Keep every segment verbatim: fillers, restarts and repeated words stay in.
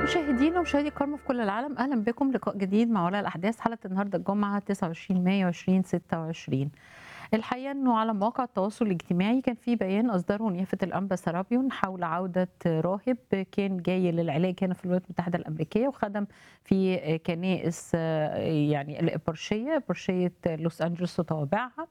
مشاهدينا ومشاهدي الكرام في كل العالم، اهلا بكم لقاء جديد مع وراء الاحداث. حلقه النهارده الجمعه تسعة وعشرين مايو ألفين وستة وعشرين. الحقيقه انه على مواقع التواصل الاجتماعي كان في بيان اصدره نيافه الانبا سرابيون حول عوده راهب كان جاي للعلاج هنا في الولايات المتحده الامريكيه وخدم في كنائس يعني الابرشيه ابرشيه لوس انجلوس وتوابعها.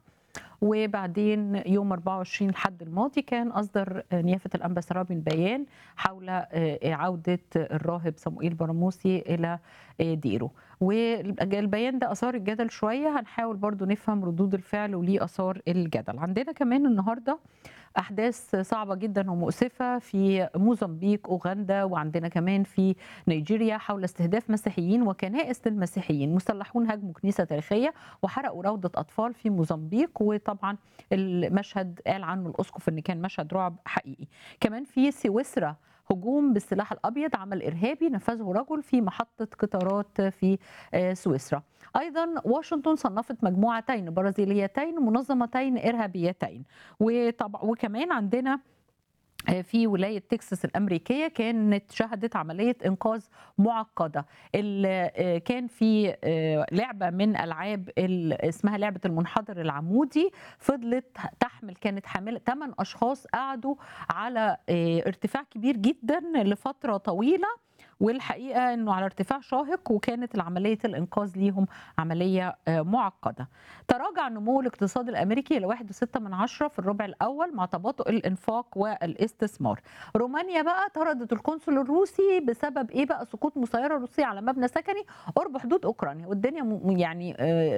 وبعدين يوم أربعة وعشرين الحد الماضي كان أصدر نيافة الأنبا سرابين بيان حول عودة الراهب صموئيل براموسي إلى ديره. والبيان ده أثار الجدل شوية، هنحاول برضو نفهم ردود الفعل وليه أثار الجدل. عندنا كمان النهاردة أحداث صعبة جدا ومؤسفة في موزمبيق أوغندا، وعندنا كمان في نيجيريا حول استهداف مسيحيين وكنائس للمسيحيين. مسلحون هاجموا كنيسة تاريخية وحرقوا روضة أطفال في موزمبيق، وطبعا المشهد قال عنه الأسقف إن كان مشهد رعب حقيقي. كمان في سويسرا هجوم بالسلاح الأبيض، عمل إرهابي نفذه رجل في محطة قطارات في سويسرا. أيضا واشنطن صنفت مجموعتين برازيليتين منظمتين إرهابيتين. وطبعا وكمان عندنا في ولاية تكساس الأمريكية كانت شهدت عملية إنقاذ معقدة. كان في لعبة من ألعاب اسمها لعبة المنحدر العمودي، فضلت تحمل كانت حاملة ثمان أشخاص قعدوا على ارتفاع كبير جدا لفترة طويلة، والحقيقة أنه على ارتفاع شاهق، وكانت العملية الإنقاذ ليهم عملية معقدة. تراجع النمو الاقتصادي الأمريكي إلى واحد فاصلة ستة من عشرة في الربع الأول مع تباطؤ الإنفاق والاستثمار. رومانيا بقى طردت القنصل الروسي بسبب إيه بقى؟ سقوط مسيرة روسية على مبنى سكني قرب حدود أوكرانيا، والدنيا يعني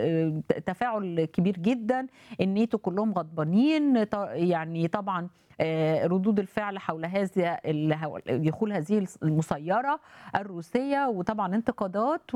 تفاعل كبير جدا. الناتو كلهم غضبانين، يعني طبعا ردود الفعل حول هذا دخول هذه المسيرة الروسية، وطبعا انتقادات.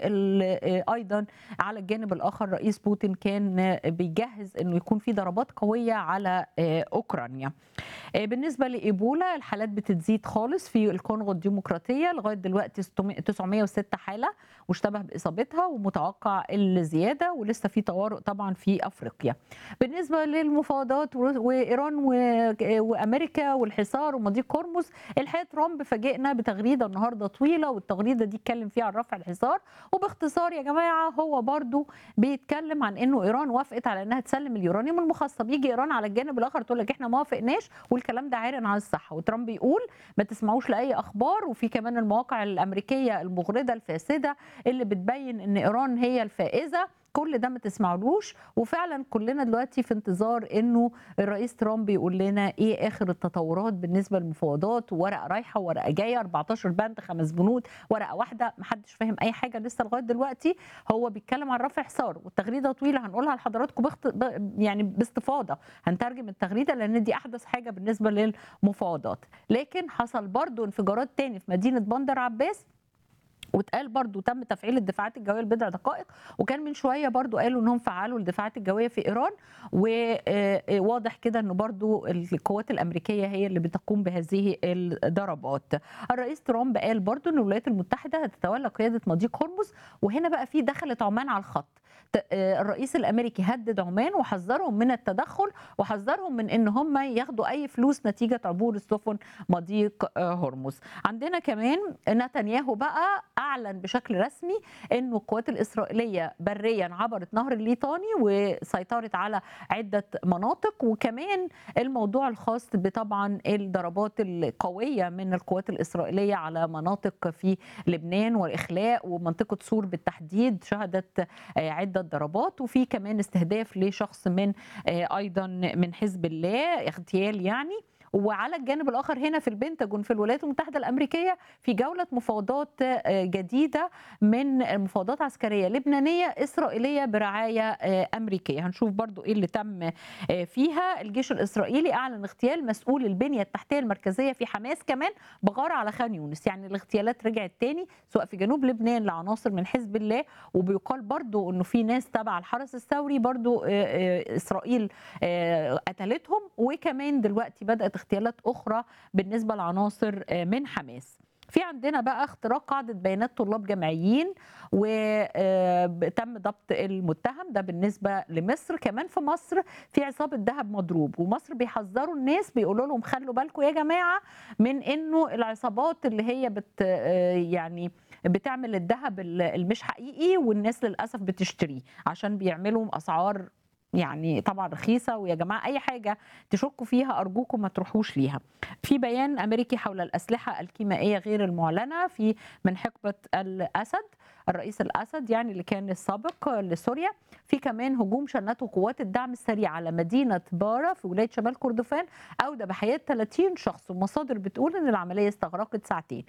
وايضا على الجانب الاخر رئيس بوتين كان بيجهز انه يكون في ضربات قوية على اوكرانيا. بالنسبة لإيبولا الحالات بتزيد خالص في الكونغو الديمقراطية، لغاية دلوقتي تسعمائة وستة حالة واشتبه بإصابتها، ومتوقع الزيادة، ولسه في طوارئ طبعا في أفريقيا. بالنسبة للمفاوضات وإيران وأمريكا والحصار ومضيق هرمز، الحقيقة ترامب فاجئنا بتغريدة النهاردة طويلة، والتغريدة دي اتكلم فيها عن رفع الحصار. وباختصار يا جماعة هو برضو بيتكلم عن انه ايران وافقت على انها تسلم اليورانيوم المخصب. يجي ايران على الجانب الاخر تقول لك احنا ما وافقناش، والكلام ده عارن عن الصحة. وترامب بيقول ما تسمعوش لاي اخبار. وفي كمان المواقع الامريكية المغردة الفاسدة اللي بتبين ان ايران هي الفائزة، كل ده ما تسمعلوش. وفعلا كلنا دلوقتي في انتظار انه الرئيس ترامب يقول لنا ايه اخر التطورات بالنسبه للمفاوضات، وورقه رايحه وورقه جايه، أربعتاشر بند، خمس بنود، ورقه واحده، محدش فاهم اي حاجه لسه لغايه دلوقتي. هو بيتكلم عن رفع حصار، والتغريده طويله هنقولها لحضراتكم بخت... ب... يعني باستفاضه، هنترجم التغريده لان دي احدث حاجه بالنسبه للمفاوضات. لكن حصل برضو انفجارات تاني في مدينه بندر عباس، واتقال برضو تم تفعيل الدفاعات الجويه لبضع دقائق. وكان من شويه برضو قالوا انهم فعلوا الدفاعات الجويه في ايران، وواضح كده انه برضو القوات الامريكيه هي اللي بتقوم بهذه الضربات. الرئيس ترامب قال برضو ان الولايات المتحده هتتولى قياده مضيق هرمز، وهنا بقى في دخلت عمان على الخط. الرئيس الامريكي هدد عمان وحذرهم من التدخل، وحذرهم من ان هم ياخدوا اي فلوس نتيجه عبور السفن مضيق هرمز. عندنا كمان نتنياهو بقى اعلن بشكل رسمي انه القوات الاسرائيليه بريا عبرت نهر الليطاني وسيطرت على عده مناطق. وكمان الموضوع الخاص بطبعا الضربات القويه من القوات الاسرائيليه على مناطق في لبنان والاخلاء ومنطقه سور بالتحديد، شهدت عده ضربات. وفي كمان استهداف لشخص من ايضا من حزب الله، اغتيال يعني. وعلى الجانب الآخر هنا في البنتاجون في الولايات المتحدة الأمريكية في جولة مفاوضات جديدة من مفاوضات عسكرية لبنانية إسرائيلية برعاية أمريكية. هنشوف برضو إيه اللي تم فيها. الجيش الإسرائيلي أعلن اغتيال مسؤول البنية التحتية المركزية في حماس كمان بغارة على خان يونس. يعني الاغتيالات رجعت تاني سواء في جنوب لبنان لعناصر من حزب الله، وبيقال برضو أنه في ناس تبع الحرس الثوري برضو إسرائيل قتلتهم. وكمان دلوقتي بدأت اغتيالات أخرى بالنسبة لعناصر من حماس. في عندنا بقى اختراق قاعدة بيانات طلاب جامعيين وتم ضبط المتهم ده بالنسبة لمصر. كمان في مصر في عصابة ذهب مضروب، ومصر بيحذروا الناس بيقولوا لهم خلوا بالكم يا جماعة من انه العصابات اللي هي بت يعني بتعمل الذهب المش حقيقي والناس للأسف بتشتريه عشان بيعملوا أسعار يعني طبعا رخيصه. ويا جماعه اي حاجه تشكوا فيها ارجوكم ما تروحوش ليها. في بيان امريكي حول الاسلحه الكيميائيه غير المعلنه في من حقبه الاسد الرئيس الاسد يعني اللي كان السابق لسوريا. في كمان هجوم شنته قوات الدعم السريع على مدينه بارا في ولايه شمال كردفان اودى بحياه ثلاثين شخص، ومصادر بتقول ان العمليه استغرقت ساعتين.